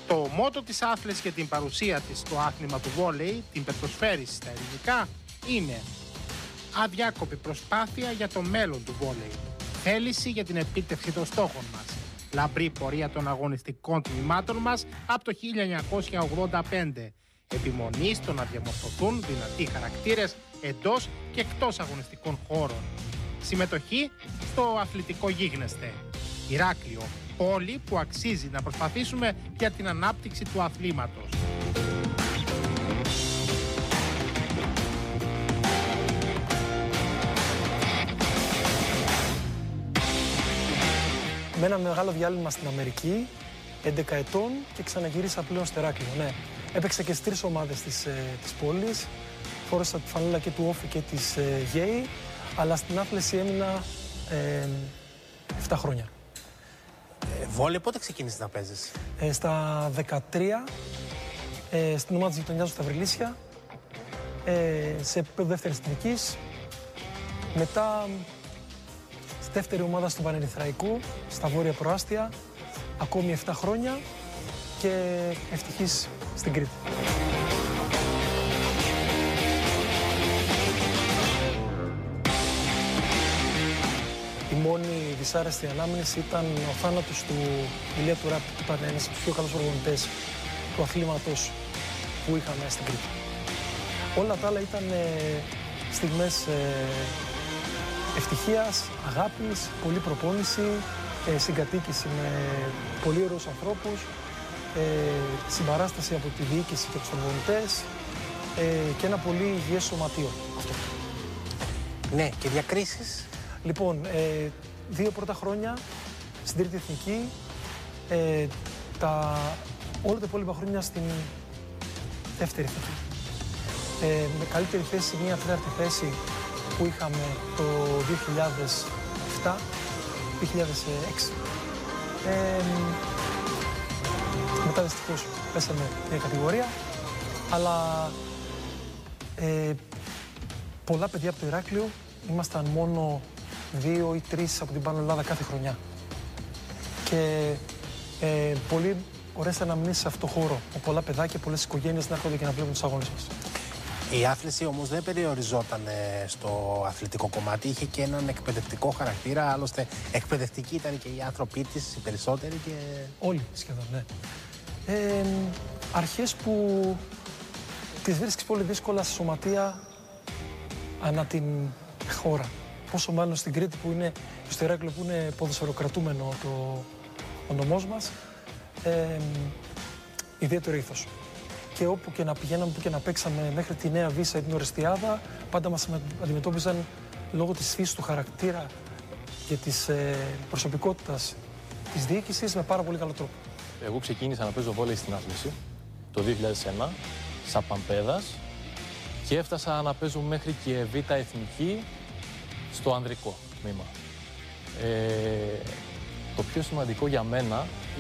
Το μότο της άθλης και την παρουσία της στο άθλημα του βόλεϊ, την πετροσφαίριση στα ελληνικά, είναι αδιάκοπη προσπάθεια για το μέλλον του βόλεϊ, θέληση για την επίτευξη των στόχων μας, λαμπρή πορεία των αγωνιστικών τμήματων μας από το 1985, επιμονή στο να διαμορφωθούν δυνατοί χαρακτήρες εντός και εκτός αγωνιστικών χώρων, συμμετοχή στο αθλητικό γίγνεσθε. Ηράκλειο, πόλη που αξίζει να προσπαθήσουμε για την ανάπτυξη του αθλήματος. Με ένα μεγάλο διάλειμμα στην Αμερική, 11 ετών, και ξαναγυρίσα πλέον στο Ηράκλειο. Ναι. Έπαιξα και στις 3 ομάδες της πόλης. Φόρεσα τη φανέλα και του Όφη και της ΓΕΗ, αλλά στην άθληση έμεινα 7 χρόνια. Βόλεϊ πότε ξεκίνησες να παίζεις? Στα 13, στην ομάδα της γειτονιάς στα Βρυλίσια, σε επίπεδο δεύτερης εθνικής. Μετά στη δεύτερη ομάδα του Πανερυθραϊκού, στα Βόρεια Προάστια, ακόμη 7 χρόνια και ευτυχής στην Κρήτη. Η μόνη δυσάρεστη ανάμνηση ήταν ο θάνατος του Ηλία Τουράπη, που ήταν ένας από τους πιο καλούς προπονητές του αθλήματος που είχαμε στην Κρήτη. Όλα τα άλλα ήταν στιγμές ευτυχίας, αγάπης, πολλή προπόνηση, συγκατοίκηση με πολύ ωραίους ανθρώπους, συμπαράσταση από τη διοίκηση και τους προπονητές και ένα πολύ υγιές σωματείο. Αυτό. Ναι, και διακρίσεις? Λοιπόν, 2 πρώτα χρόνια στην τρίτη εθνική, όλα τα υπόλοιπα χρόνια στην δεύτερη εθνική. Με καλύτερη θέση, μια τέταρτη θέση που είχαμε το 2007-2006. Μετά δυστυχώς πέσαμε μια κατηγορία, αλλά πολλά παιδιά από το Ηράκλειο, ήμασταν μόνο 2 ή 3 από την Πάνω Ελλάδα κάθε χρονιά. Και πολύ ωραίες αναμνήσεις σε αυτό το χώρο, με πολλά παιδάκια, πολλές οικογένειες να έρχονται και να βλέπουν τους αγώνες μας. Η άθληση όμως δεν περιοριζόταν στο αθλητικό κομμάτι, είχε και έναν εκπαιδευτικό χαρακτήρα, άλλωστε εκπαιδευτικοί ήταν και οι άνθρωποι της, οι περισσότεροι και... Όλοι σχεδόν, ναι. Αρχές που τις βρίσκεις πολύ δύσκολα σε σωματεία ανά την χώρα. Πόσο μάλλον στην Κρήτη που είναι, στο Ηράκλειο που είναι ποδοσφαιροκρατούμενο ο νομός μας, ιδιαίτερο ήθος. Και όπου και να πηγαίναμε, που και να παίξαμε μέχρι τη Νέα Βύσσα ή την Ορεστιάδα, πάντα μας αντιμετώπιζαν λόγω της φύσης του χαρακτήρα και της προσωπικότητας της διοίκησης με πάρα πολύ καλό τρόπο. Εγώ ξεκίνησα να παίζω βόλεϊ στην άθληση το 2001, σαν Παμπέδας, και έφτασα να παίζω μέχρι και Β' Εθνική στο ανδρικό τμήμα. Το πιο σημαντικό για μένα